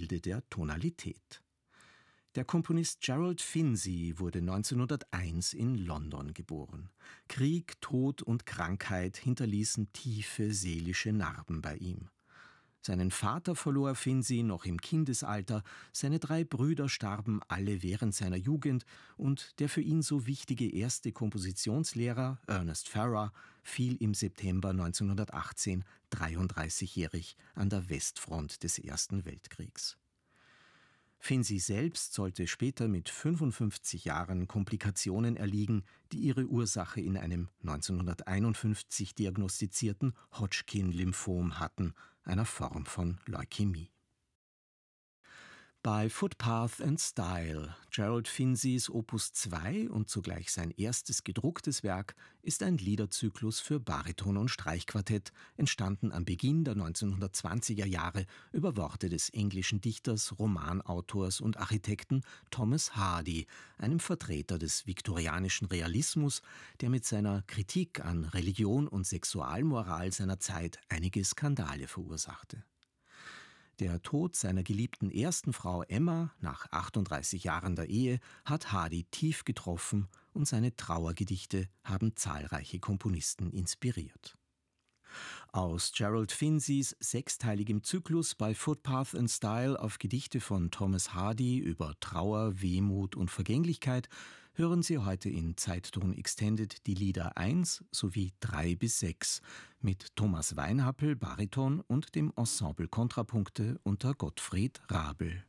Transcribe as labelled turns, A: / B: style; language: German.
A: Gebilde der Tonalität. Der Komponist Gerald Finzi wurde 1901 in London geboren. Krieg, Tod und Krankheit hinterließen tiefe seelische Narben bei ihm. Seinen Vater verlor Finzi noch im Kindesalter, seine 3 Brüder starben alle während seiner Jugend und der für ihn so wichtige erste Kompositionslehrer, Ernest Farrar, fiel im September 1918 33-jährig an der Westfront des Ersten Weltkriegs. Finzi selbst sollte später mit 55 Jahren Komplikationen erliegen, die ihre Ursache in einem 1951 diagnostizierten Hodgkin-Lymphom hatten, einer Form von Leukämie. Bei Footpath and Style, Gerald Finzis Opus 2 und zugleich sein erstes gedrucktes Werk, ist ein Liederzyklus für Bariton und Streichquartett, entstanden am Beginn der 1920er Jahre über Worte des englischen Dichters, Romanautors und Architekten Thomas Hardy, einem Vertreter des viktorianischen Realismus, der mit seiner Kritik an Religion und Sexualmoral seiner Zeit einige Skandale verursachte. Der Tod seiner geliebten ersten Frau Emma nach 38 Jahren der Ehe hat Hardy tief getroffen und seine Trauergedichte haben zahlreiche Komponisten inspiriert. Aus Gerald Finzis 6-teiligem Zyklus bei Footpath and Style auf Gedichte von Thomas Hardy über Trauer, Wehmut und Vergänglichkeit hören Sie heute in Zeitton Extended die Lieder 1 sowie 3 bis 6 mit Thomas Weinhappel, Bariton und dem Ensemble Kontrapunkte unter Gottfried Rabel.